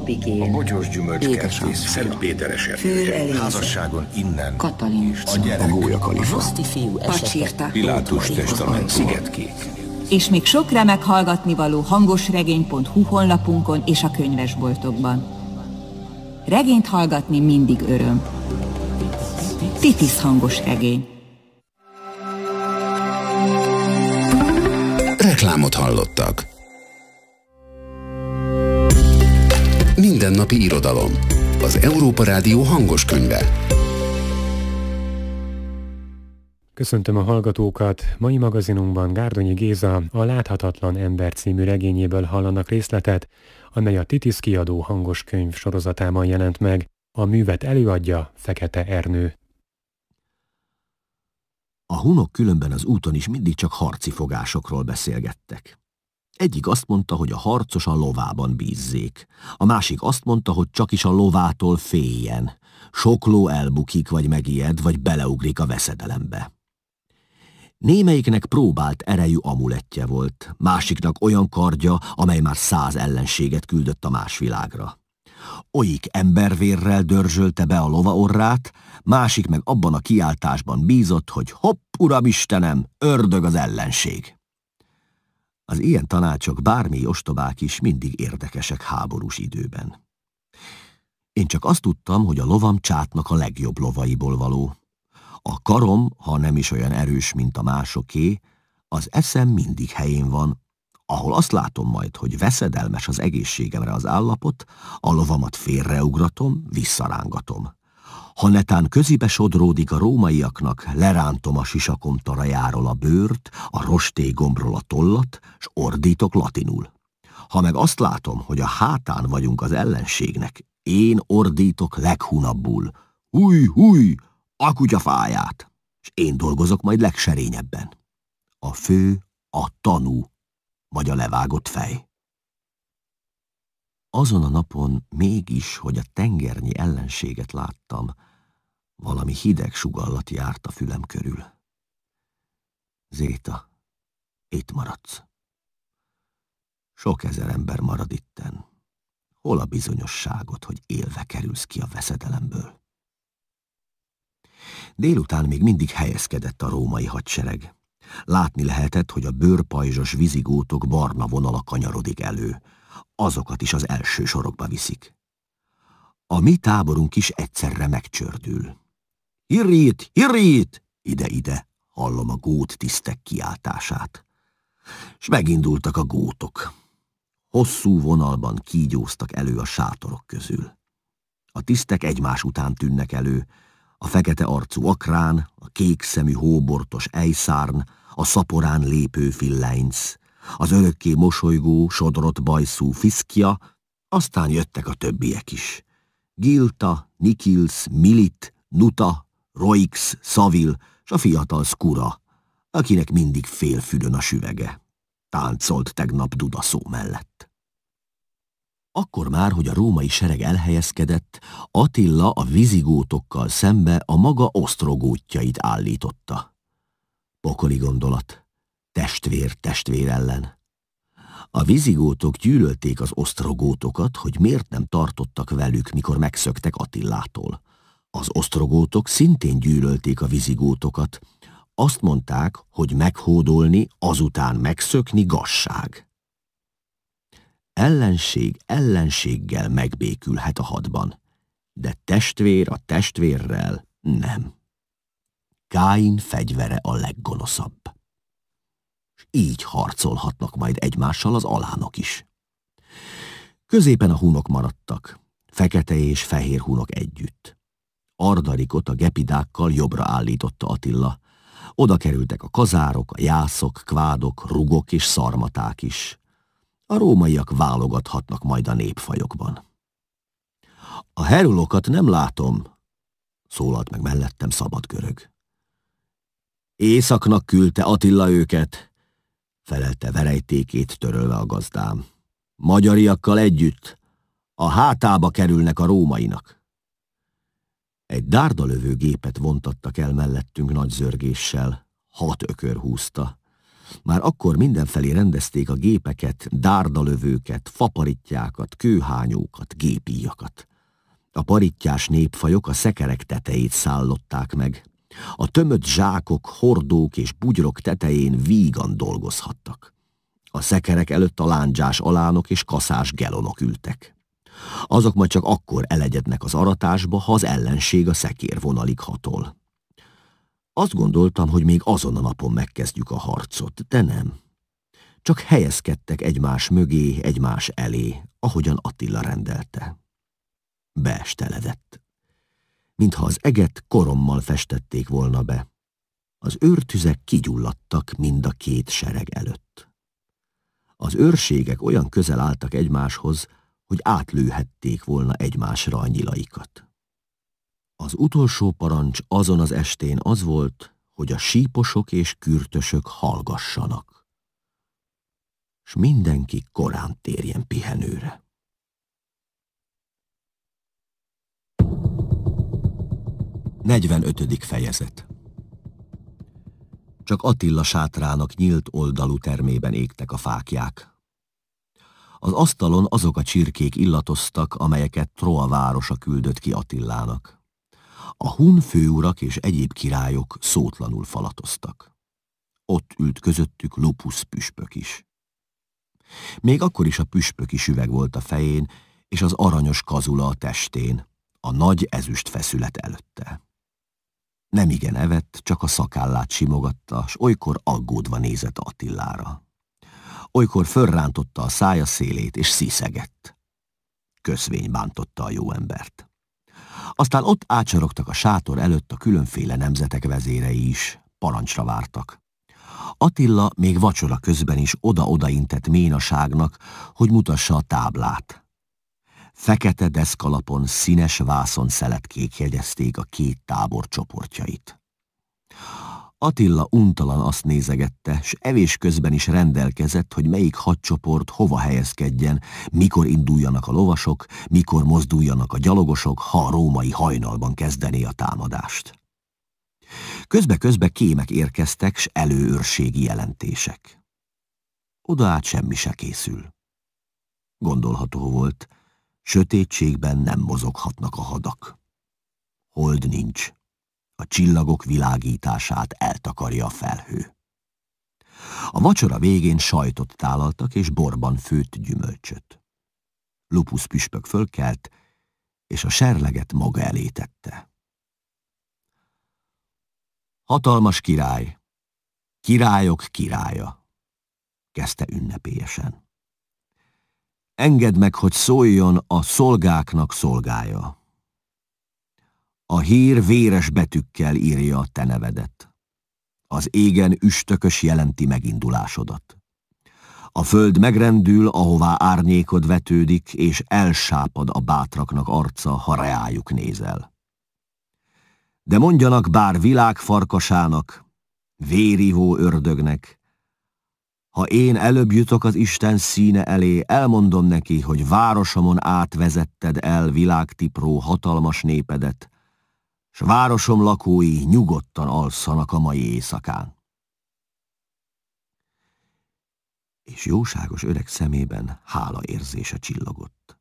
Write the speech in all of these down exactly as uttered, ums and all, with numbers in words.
Abigél, a bogyós gyümölcskertész Szent Péteres erdője, házasságon innen, Katalin, a gyerek, a gólyakalifa, Roszti fiú esete, Pilátus testament, Szigetkék. És még sok remek hallgatnivaló hangosregény pont hu honlapunkon és a könyvesboltokban. Regényt hallgatni mindig öröm. Titisz hangosregény. Reklámot hallottak. Mindennapi irodalom. Az Európa Rádió hangos könyve. Köszöntöm a hallgatókat! Mai magazinunkban Gárdonyi Géza a Láthatatlan ember című regényéből hallanak részletet, amely a Titisz kiadó hangos könyv sorozatában jelent meg. A művet előadja Fekete Ernő. A hunok különben az úton is mindig csak harci fogásokról beszélgettek. Egyik azt mondta, hogy a harcos a lovában bízzék. A másik azt mondta, hogy csak is a lovától féljen. Sok ló elbukik, vagy megijed, vagy beleugrik a veszedelembe. Némelyiknek próbált erejű amulettje volt, másiknak olyan kardja, amely már száz ellenséget küldött a más világra. Olyik embervérrel dörzsölte be a lova orrát, másik meg abban a kiáltásban bízott, hogy hopp, Uramistenem, ördög az ellenség. Az ilyen tanácsok, bármi ostobák is, mindig érdekesek háborús időben. Én csak azt tudtam, hogy a lovam Csátnak a legjobb lovaiból való. A karom, ha nem is olyan erős, mint a másoké, az eszem mindig helyén van. Ahol azt látom majd, hogy veszedelmes az egészségemre az állapot, a lovamat félreugratom, visszarángatom. Ha netán közibe sodródik a rómaiaknak, lerántom a sisakom tarajáról a bőrt, a rostélygombról a tollat, s ordítok latinul. Ha meg azt látom, hogy a hátán vagyunk az ellenségnek, én ordítok leghunabbul. Húj, húj, a kutyafáját! És én dolgozok majd legserényebben. A fő a tanú, vagy a levágott fej. Azon a napon mégis, hogy a tengernyi ellenséget láttam, valami hideg sugallat járt a fülem körül. Zéta, itt maradsz. Sok ezer ember marad itten. Hol a bizonyosságot, hogy élve kerülsz ki a veszedelemből? Délután még mindig helyezkedett a római hadsereg. Látni lehetett, hogy a bőrpajzsos vizigótok barna vonala kanyarodik elő. Azokat is az első sorokba viszik. A mi táborunk is egyszerre megcsördül. Hirrít, hirrít! Ide-ide, hallom a gót tisztek kiáltását. S megindultak a gótok. Hosszú vonalban kígyóztak elő a sátorok közül. A tisztek egymás után tűnnek elő, a fekete arcú akrán, a kék szemű hóbortos ejszárn, a szaporán lépő filleinc, az örökké mosolygó, sodrott bajszú Fiszkja, aztán jöttek a többiek is. Gilta, Nikils, Milit, Nuta, Roix, Szavil, s a fiatal Skura, akinek mindig félfülön a süvege. Táncolt tegnap Dudaszó mellett. Akkor már, hogy a római sereg elhelyezkedett, Attila a vizigótokkal szembe a maga osztrogótjait állította. Pokoli gondolat, testvér testvér ellen. A vizigótok gyűlölték az osztrogótokat, hogy miért nem tartottak velük, mikor megszöktek Attilától. Az osztrogótok szintén gyűlölték a vizigótokat. Azt mondták, hogy meghódolni, azután megszökni gazság. Ellenség ellenséggel megbékülhet a hadban, de testvér a testvérrel nem. Káin fegyvere a leggonoszabb. S így harcolhatnak majd egymással az alánok is. Középen a hunok maradtak, fekete és fehér hunok együtt. Ardarikot a gepidákkal jobbra állította Attila. Oda kerültek a kazárok, a jászok, kvádok, rugok és szarmaták is. A rómaiak válogathatnak majd a népfajokban. A herulokat nem látom, szólalt meg mellettem szabad görög. Északnak küldte Attila őket, felelte verejtékét törölve a gazdám. Magyariakkal együtt a hátába kerülnek a rómainak. Egy dárdalövő gépet vontattak el mellettünk nagy zörgéssel, hat ökör húzta. Már akkor mindenfelé rendezték a gépeket, dárdalövőket, faparittyákat, kőhányókat, gépíjakat. A parittyás népfajok a szekerek tetejét szállották meg. A tömött zsákok, hordók és bugyrok tetején vígan dolgozhattak. A szekerek előtt a lándzsás alánok és kaszás gelonok ültek. Azok majd csak akkor elegyednek az aratásba, ha az ellenség a szekérvonalig hatol. Azt gondoltam, hogy még azon a napon megkezdjük a harcot, de nem. Csak helyezkedtek egymás mögé, egymás elé, ahogyan Attila rendelte. Beesteledett. Mintha az eget korommal festették volna be. Az őrtüzek kigyulladtak mind a két sereg előtt. Az őrségek olyan közel álltak egymáshoz, hogy átlőhették volna egymásra a nyilaikat. Az utolsó parancs azon az estén az volt, hogy a síposok és kürtösök hallgassanak, s mindenki korán térjen pihenőre. negyvenötödik fejezet. Csak Attila sátrának nyílt oldalú termében égtek a fáklyák. Az asztalon azok a csirkék illatoztak, amelyeket Troa városa küldött ki Attilának. A hun főurak és egyéb királyok szótlanul falatoztak. Ott ült közöttük Lupus püspök is. Még akkor is a püspöki süveg volt a fején, és az aranyos kazula a testén, a nagy ezüst feszület előtte. Nemigen evett, csak a szakállát simogatta, s olykor aggódva nézett Attilára. Olykor fölrántotta a szája szélét, és sziszegett. Köszvény bántotta a jó embert. Aztán ott ácsorogtak a sátor előtt a különféle nemzetek vezérei is, parancsra vártak. Attila még vacsora közben is oda-oda intett ménaságnak, hogy mutassa a táblát. Fekete deszkalapon színes vászonszeletkék jegyezték a két tábor csoportjait. Attila untalan azt nézegette, s evés közben is rendelkezett, hogy melyik hadcsoport hova helyezkedjen, mikor induljanak a lovasok, mikor mozduljanak a gyalogosok, ha a római hajnalban kezdené a támadást. Közbe-közbe kémek érkeztek, s előőrségi jelentések. Oda át semmi se készül. Gondolható volt, sötétségben nem mozoghatnak a hadak. Hold nincs. A csillagok világítását eltakarja a felhő. A vacsora végén sajtot tálaltak és borban főtt gyümölcsöt. Lupus püspök fölkelt, és a serleget maga elé tette. Hatalmas király, királyok királya, kezdte ünnepélyesen. Engedd meg, hogy szóljon a szolgáknak szolgája. A hír véres betűkkel írja a te nevedet. Az égen üstökös jelenti megindulásodat. A föld megrendül, ahová árnyékod vetődik, és elsápad a bátraknak arca, ha reájuk nézel. De mondjanak bár világ farkasának, vérivó ördögnek, ha én előbb jutok az Isten színe elé, elmondom neki, hogy városomon átvezetted el világtipró hatalmas népedet, s városom lakói nyugodtan alszanak a mai éjszakán. És jóságos öreg szemében hálaérzése csillogott.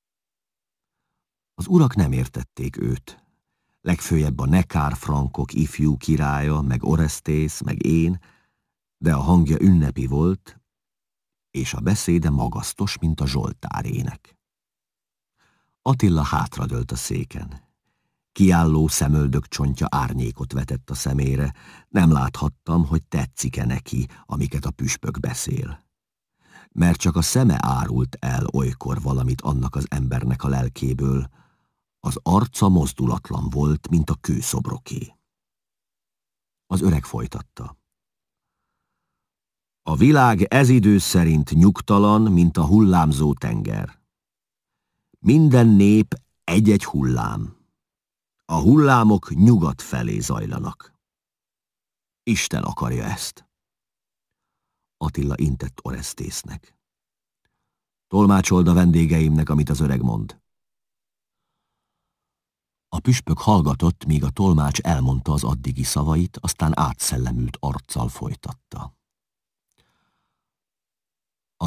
Az urak nem értették őt, legfőjebb a nekár frankok ifjú királya, meg Oresztész, meg én, de a hangja ünnepi volt, és a beszéde magasztos, mint a zsoltárének. Attila hátradőlt a széken. Kiálló szemöldök csontja árnyékot vetett a szemére, nem láthattam, hogy tetszik-e neki, amiket a püspök beszél. Mert csak a szeme árult el olykor valamit annak az embernek a lelkéből, az arca mozdulatlan volt, mint a kőszobroké. Az öreg folytatta. A világ ez idő szerint nyugtalan, mint a hullámzó tenger. Minden nép egy-egy hullám. A hullámok nyugat felé zajlanak. Isten akarja ezt. Attila intett Oresztésznek. Tolmácsold a vendégeimnek, amit az öreg mond. A püspök hallgatott, míg a tolmács elmondta az addigi szavait, aztán átszellemült arccal folytatta.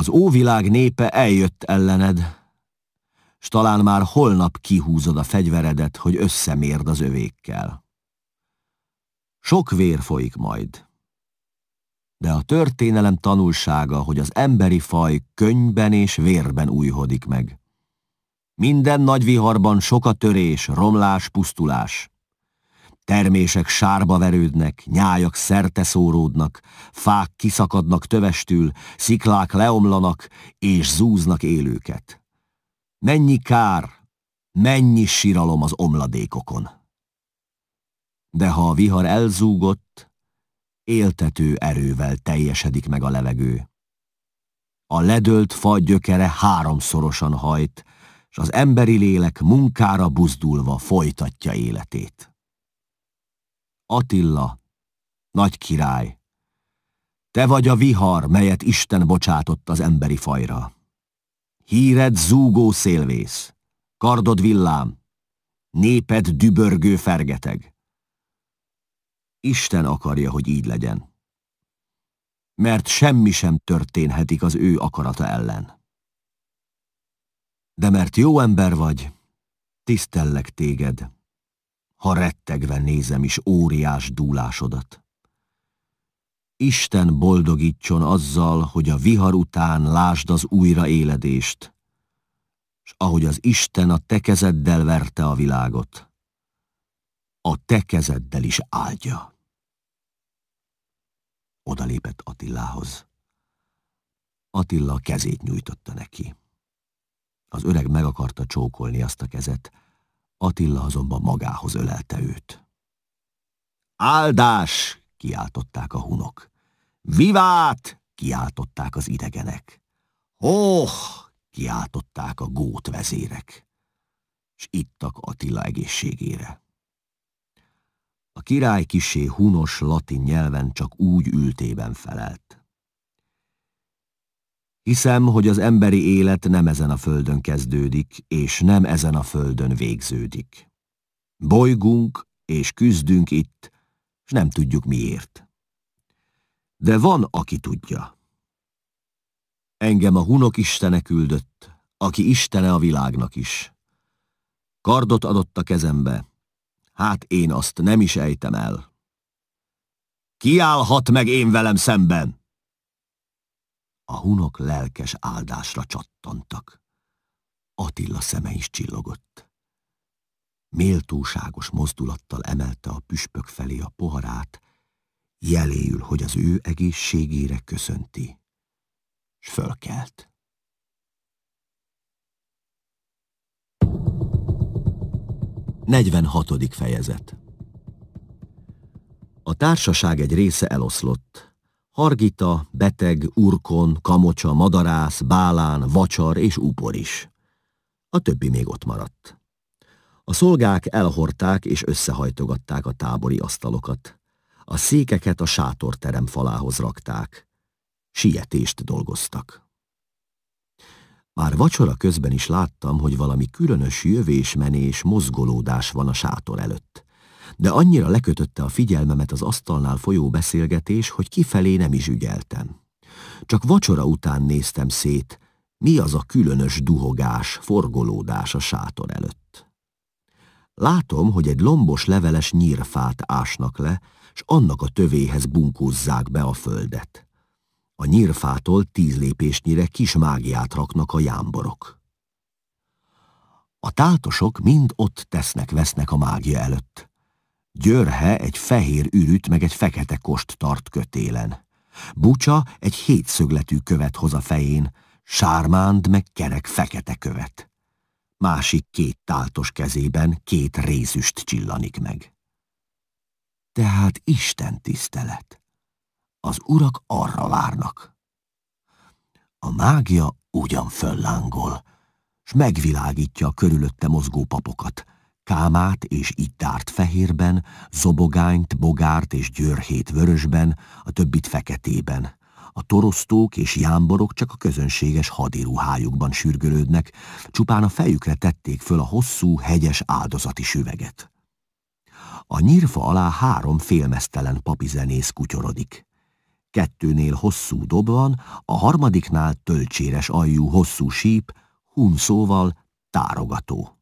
Az óvilág népe eljött ellened, s talán már holnap kihúzod a fegyveredet, hogy összemérd az övékkel. Sok vér folyik majd, de a történelem tanulsága, hogy az emberi faj könnyben és vérben újhodik meg. Minden nagy viharban sok a törés, romlás, pusztulás. Termések sárba verődnek, nyájak szerte szóródnak, fák kiszakadnak tövestül, sziklák leomlanak és zúznak élőket. Mennyi kár, mennyi siralom az omladékokon. De ha a vihar elzúgott, éltető erővel teljesedik meg a levegő. A ledölt fa gyökere háromszorosan hajt, s az emberi lélek munkára buzdulva folytatja életét. Attila, nagy király, te vagy a vihar, melyet Isten bocsátott az emberi fajra. Híred zúgó szélvész, kardod villám, néped dübörgő fergeteg. Isten akarja, hogy így legyen, mert semmi sem történhetik az ő akarata ellen. De mert jó ember vagy, tisztellek téged, ha rettegve nézem is óriás dúlásodat. Isten boldogítson azzal, hogy a vihar után lásd az újraéledést, s ahogy az Isten a te kezeddel verte a világot, a te kezeddel is áldja. Odalépett Attilához. Attila kezét nyújtotta neki. Az öreg meg akarta csókolni azt a kezet, Attila azonban magához ölelte őt. Áldás! Kiáltották a hunok. Vivát! Kiáltották az idegenek. Hoh! Kiáltották a gót vezérek. S ittak Attila egészségére. A király kissé hunos latin nyelven csak úgy ültében felelt. Hiszem, hogy az emberi élet nem ezen a földön kezdődik, és nem ezen a földön végződik. Bolygunk és küzdünk itt, és nem tudjuk miért. De van, aki tudja. Engem a hunok istene küldött, aki istene a világnak is. Kardot adott a kezembe, hát én azt nem is ejtem el. Ki állhat meg én velem szemben? A hunok lelkes áldásra csattantak. Attila szeme is csillogott. Méltóságos mozdulattal emelte a püspök felé a poharát, jeléül, hogy az ő egészségére köszönti, s fölkelt. negyvenhatodik fejezet. A társaság egy része eloszlott. Hargita, beteg, urkon, kamocsa, madarász, bálán, vacsar és úpor is. A többi még ott maradt. A szolgák elhordták és összehajtogatták a tábori asztalokat. A székeket a sátorterem falához rakták. Sietést dolgoztak. Már vacsora közben is láttam, hogy valami különös jövés-menés, mozgolódás van a sátor előtt. De annyira lekötötte a figyelmemet az asztalnál folyó beszélgetés, hogy kifelé nem is ügyeltem. Csak vacsora után néztem szét, mi az a különös duhogás, forgolódás a sátor előtt. Látom, hogy egy lombos leveles nyírfát ásnak le, s annak a tövéhez bunkózzák be a földet. A nyírfától tíz lépésnyire kis mágiát raknak a jámborok. A táltosok mind ott tesznek-vesznek a mágia előtt. Györhe egy fehér ürüt meg egy fekete kost tart kötélen. Bucsa egy hétszögletű követ hoz a fején, Sármánd meg kerek fekete követ. Másik két táltos kezében két rézüst csillanik meg. Tehát Isten tisztelet. Az urak arra várnak. A mágia ugyan föllángol, s megvilágítja a körülötte mozgó papokat, Kámát és Iddárt fehérben, Zobogányt, Bogárt és Györhét vörösben, a többit feketében. A torosztók és jámborok csak a közönséges hadiruhájukban sürgölődnek, csupán a fejükre tették föl a hosszú, hegyes áldozati süveget. A nyírfa alá három félmeztelen papizenész kutyorodik. Kettőnél hosszú dob van, a harmadiknál tölcséres aljú hosszú síp, hun szóval tárogató.